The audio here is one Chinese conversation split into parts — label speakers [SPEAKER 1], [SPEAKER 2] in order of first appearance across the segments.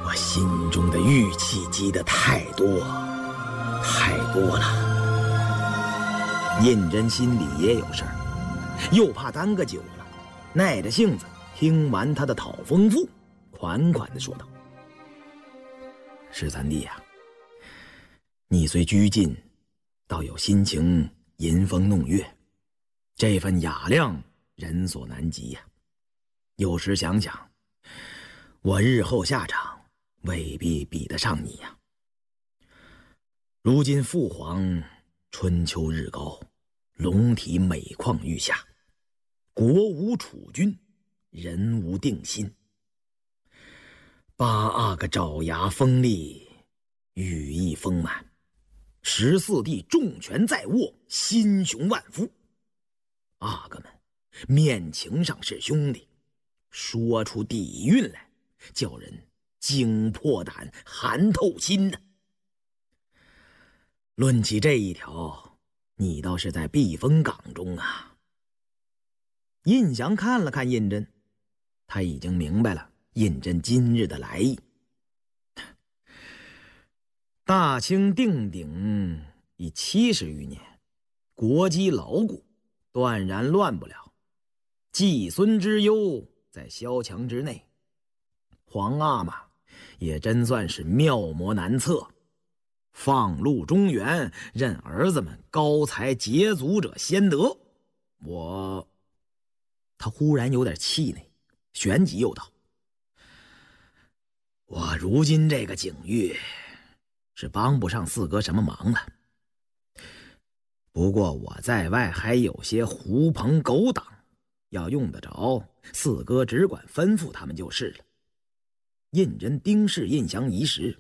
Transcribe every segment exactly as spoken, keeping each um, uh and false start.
[SPEAKER 1] 我心中的郁气积得太多太多了。胤禛心里也有事儿，又怕耽搁久了，耐着性子听完他的讨封赋，款款地说道：“十三弟呀、啊，你虽居近，倒有心情吟风弄月，这份雅量人所难及呀、啊。有时想想，我日后下场未必比得上你呀、啊。如今父皇春秋日高，龙体每况愈下，国无储君，人无定心。八阿哥爪牙锋利，羽翼丰满，十四弟重权在握，心雄万夫。阿哥们面情上是兄弟，说出底蕴来，叫人惊破胆，寒透心呢。论起这一条，你倒是在避风港中啊。”胤祥看了看胤禛，他已经明白了胤禛今日的来意。大清定鼎已七十余年，国基牢固，断然乱不了。季孙之忧在萧墙之内，皇阿玛也真算是妙魔难测，放入中原，任儿子们高才捷足者先得。我……他忽然有点气馁，旋即又道：“我如今这个境遇，是帮不上四哥什么忙了。不过我在外还有些狐朋狗党，要用得着，四哥只管吩咐他们就是了。”胤禛盯视胤祥一时，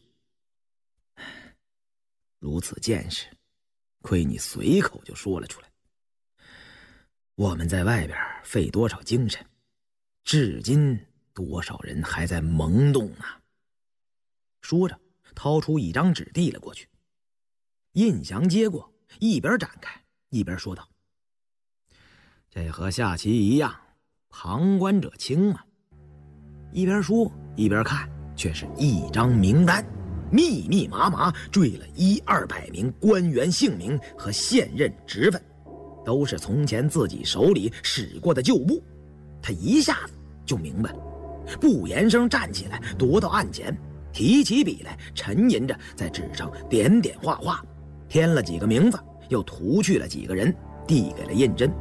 [SPEAKER 1] 如此见识，亏你随口就说了出来。我们在外边费多少精神，至今多少人还在懵懂呢。说着掏出一张纸递了过去，胤祥接过，一边展开一边说道：“这和下棋一样，旁观者清嘛。”一边说一边看，却是一张名单，密密麻麻缀了一二百名官员姓名和现任职分，都是从前自己手里使过的旧部。他一下子就明白了，不言声站起来，踱到案前，提起笔来，沉吟着在纸上点点画画，添了几个名字，又涂去了几个人，递给了胤禛。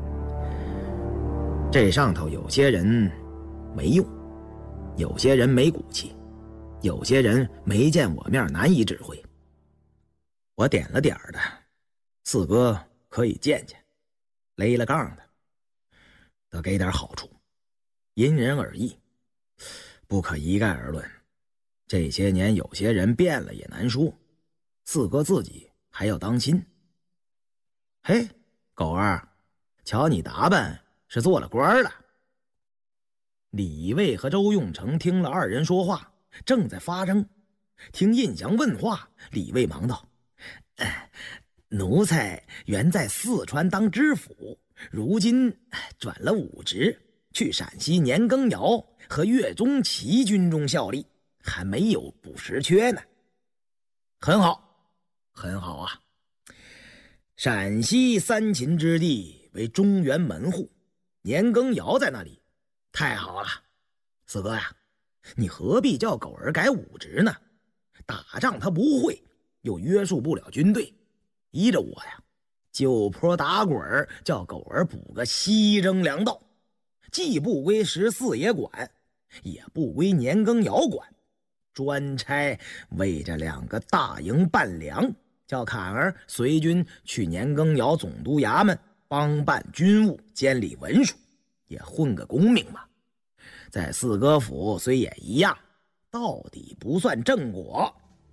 [SPEAKER 1] 这上头有些人没用，有些人没骨气，有些人没见我面难以指挥。我点了点的，四哥可以见见，勒了杠的得给点好处，因人而异，不可一概而论。这些年有些人变了也难说，四哥自己还要当心。嘿，狗儿，瞧你打扮是做了官了。李卫和周用成听了二人说话，正在发生。听胤祥问话，李卫忙道：“哎，奴才原在四川当知府，如今转了武职，去陕西年羹尧和岳钟琪军中效力，还没有补实缺呢。”“很好，很好啊！陕西三秦之地为中原门户，年羹尧在那里，太好了。四哥呀，你何必叫狗儿改武职呢？打仗他不会，又约束不了军队，依着我呀，就坡打滚儿，叫狗儿补个西征粮道，既不归十四爷管，也不归年羹尧管，专差为这两个大营办粮，叫坎儿随军去年羹尧总督衙门帮办军务，监理文书，也混个功名嘛。在四哥府虽也一样，到底不算正果。”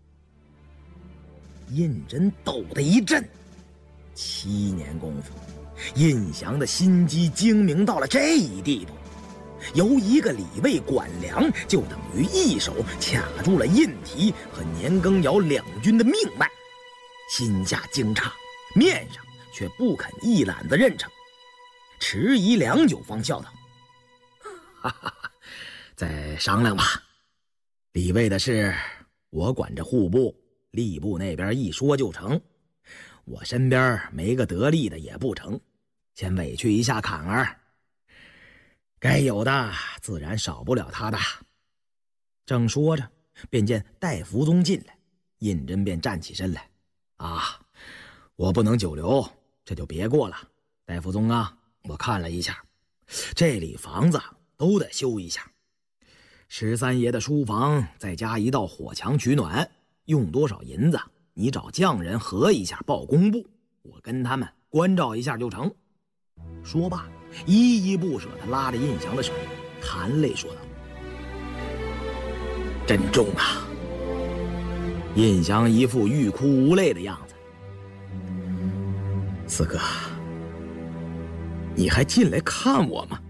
[SPEAKER 1] 胤禛抖得一震，七年功夫，胤祥的心机精明到了这一地步，由一个李卫管粮，就等于一手卡住了胤提和年羹尧两军的命脉。心下惊诧，面上却不肯一揽子认成，迟疑良久方笑道：“哈哈哈，再商量吧。” 李卫的事，我管着户部、吏部那边一说就成。我身边没个得力的也不成，先委屈一下坎儿。该有的自然少不了他的。正说着，便见戴福宗进来，胤禛便站起身来：“啊，我不能久留，这就别过了。戴福宗啊，我看了一下，这里房子都得修一下。十三爷的书房再加一道火墙取暖，用多少银子，你找匠人核一下报工部，我跟他们关照一下就成。”说罢，依依不舍地拉着胤祥的手，含泪说道：“珍重啊！”胤祥一副欲哭无泪的样子：“四哥，你还进来看我吗？”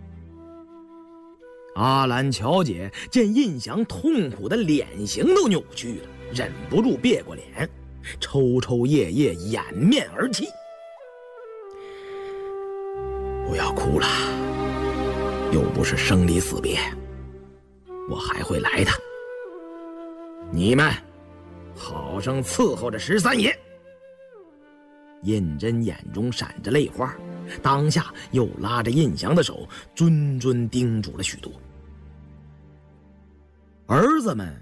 [SPEAKER 1] 阿兰乔姐见胤祥痛苦的脸型都扭曲了，忍不住别过脸，抽抽噎噎，掩面而泣。“不要哭了，又不是生离死别，我还会来的。你们好生伺候着十三爷。”胤禛眼中闪着泪花，当下又拉着胤祥的手，谆谆叮嘱了许多。儿子们